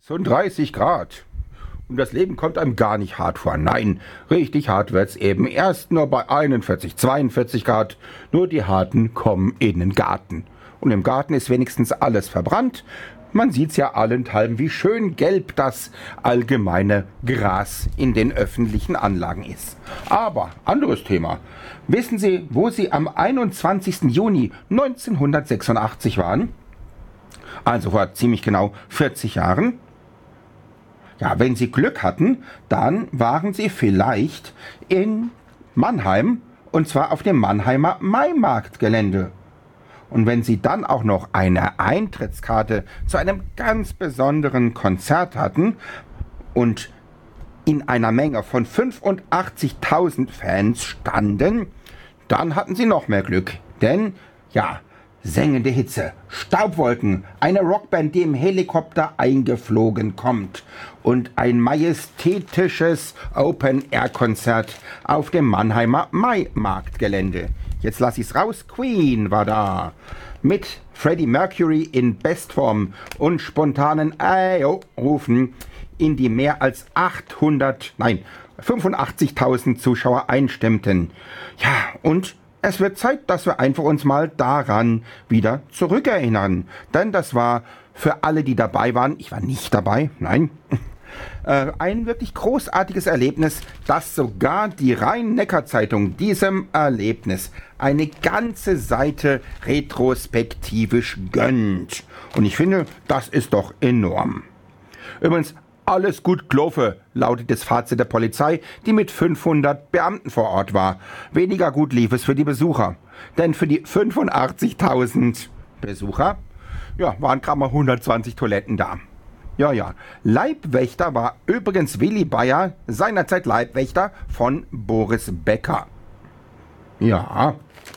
So 30 Grad. Und das Leben kommt einem gar nicht hart vor. Nein, richtig hart wird's eben erst nur bei 41, 42 Grad. Nur die Harten kommen in den Garten. Und im Garten ist wenigstens alles verbrannt. Man sieht's ja allenthalben, wie schön gelb das allgemeine Gras in den öffentlichen Anlagen ist. Aber, anderes Thema. Wissen Sie, wo Sie am 21. Juni 1986 waren? Also vor ziemlich genau 40 Jahren. Ja, wenn Sie Glück hatten, dann waren Sie vielleicht in Mannheim, und zwar auf dem Mannheimer Maimarktgelände. Und wenn Sie dann auch noch eine Eintrittskarte zu einem ganz besonderen Konzert hatten und in einer Menge von 85.000 Fans standen, dann hatten Sie noch mehr Glück. Denn, ja, sengende Hitze, Staubwolken, eine Rockband, die im Helikopter eingeflogen kommt und ein majestätisches Open-Air-Konzert auf dem Mannheimer Maimarktgelände. Jetzt lass ich's raus, Queen war da. Mit Freddie Mercury in Bestform und spontanen Ayo-Rufen in die mehr als 85.000 Zuschauer einstimmten. Ja, und es wird Zeit, dass wir einfach uns mal daran wieder zurückerinnern. Denn das war für alle, die dabei waren, ich war nicht dabei, nein, ein wirklich großartiges Erlebnis, dass sogar die Rhein-Neckar-Zeitung diesem Erlebnis eine ganze Seite retrospektivisch gönnt. Und ich finde, das ist doch enorm. Übrigens, alles gut gelaufen, lautet das Fazit der Polizei, die mit 500 Beamten vor Ort war. Weniger gut lief es für die Besucher. Denn für die 85.000 Besucher, ja, waren gerade mal 120 Toiletten da. Ja. Leibwächter war übrigens Willi Bayer, seinerzeit Leibwächter von Boris Becker. Ja,